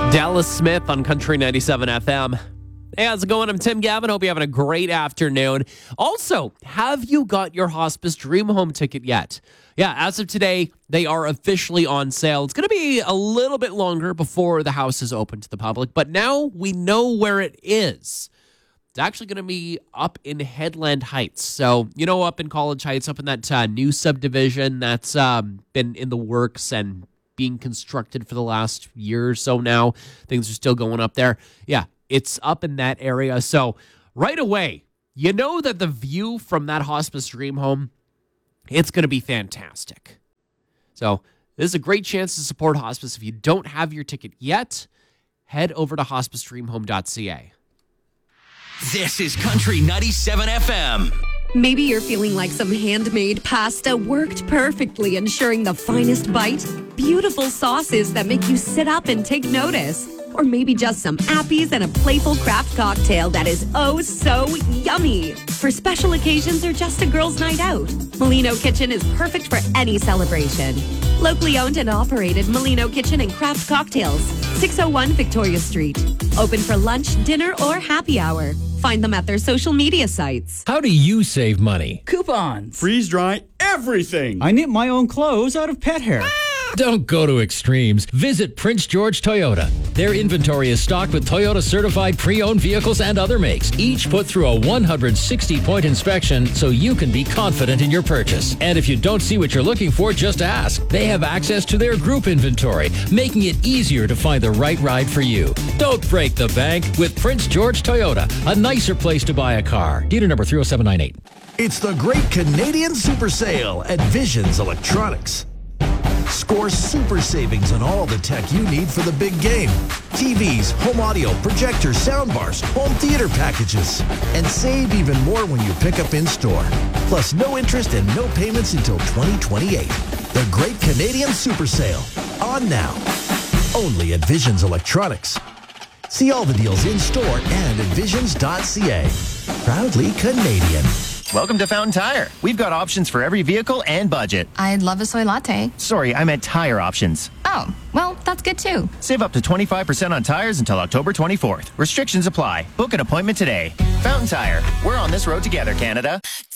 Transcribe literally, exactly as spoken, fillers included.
Dallas Smith on Country ninety-seven F M. Hey, how's it going? I'm Tim Gavin. Hope you're having a great afternoon. Also, have you got your Hospice Dream Home ticket yet? Yeah, as of today, they are officially on sale. It's going to be a little bit longer before the house is open to the public, but now we know where it is. It's actually going to be up in Headland Heights. So, you know, up in College Heights, up in that uh, new subdivision that's um, been in the works and being constructed for the last year or so now. Things are still going up there. Yeah, it's up in that area. So right away, you know that the view from that Hospice Dream Home, it's going to be fantastic. So this is a great chance to support hospice. If you don't have your ticket yet, head over to hospice dream home dot c a. This is Country ninety-seven F M. Maybe you're feeling like some handmade pasta worked perfectly, ensuring the finest bite, beautiful sauces that make you sit up and take notice. Or maybe just some appies and a playful craft cocktail that is oh so yummy. For special occasions or just a girl's night out, Molino Kitchen is perfect for any celebration. Locally owned and operated Molino Kitchen and Craft Cocktails, six oh one Victoria Street. Open for lunch, dinner, or happy hour. Find them at their social media sites. How do you save money? Coupons. Freeze dry everything. I knit my own clothes out of pet hair. Don't go to extremes. Visit Prince George Toyota. Their inventory is stocked with Toyota certified pre-owned vehicles and other makes, each put through a one hundred sixty point inspection so you can be confident in your purchase. And if you don't see what you're looking for, just ask. They have access to their group inventory, making it easier to find the right ride for you. Don't break the bank with Prince George Toyota, a nicer place to buy a car. Dealer number three oh seven nine eight. It's the Great Canadian Super Sale at Visions Electronics. Score super savings on all the tech you need for the big game. T Vs, home audio, projectors, soundbars, home theater packages. And save even more when you pick up in store. Plus no interest and no payments until twenty twenty-eight. The Great Canadian Super Sale. On now. Only at Visions Electronics. See all the deals in store and at visions dot c a. Proudly Canadian. Welcome to Fountain Tire. We've got options for every vehicle and budget. I'd love a soy latte. Sorry, I meant tire options. Oh, well, that's good too. Save up to twenty-five percent on tires until October twenty-fourth. Restrictions apply. Book an appointment today. Fountain Tire. We're on this road together, Canada.